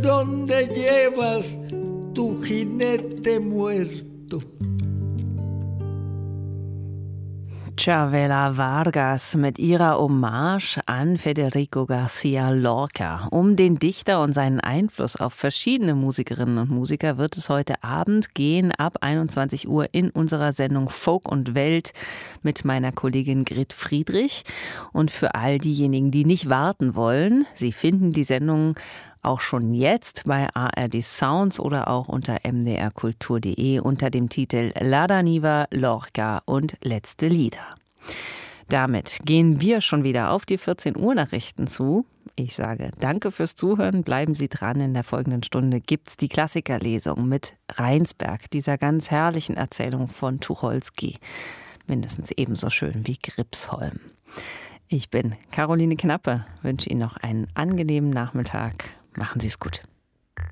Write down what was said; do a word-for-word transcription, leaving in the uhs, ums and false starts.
dónde llevas tu jinete muerto? Chavela Vargas mit ihrer Hommage an Federico García Lorca. Um den Dichter und seinen Einfluss auf verschiedene Musikerinnen und Musiker wird es heute Abend gehen, ab einundzwanzig Uhr in unserer Sendung Folk und Welt mit meiner Kollegin Grit Friedrich. Und für all diejenigen, die nicht warten wollen, Sie finden die Sendung auch schon jetzt bei A R D Sounds oder auch unter m d r kultur punkt d e unter dem Titel La Daniva, Lorca und letzte Lieder. Damit gehen wir schon wieder auf die vierzehn Uhr Nachrichten zu. Ich sage danke fürs Zuhören, bleiben Sie dran. In der folgenden Stunde gibt's die Klassikerlesung mit Rheinsberg, dieser ganz herrlichen Erzählung von Tucholsky. Mindestens ebenso schön wie Gripsholm. Ich bin Caroline Knappe, wünsche Ihnen noch einen angenehmen Nachmittag. Machen Sie es gut.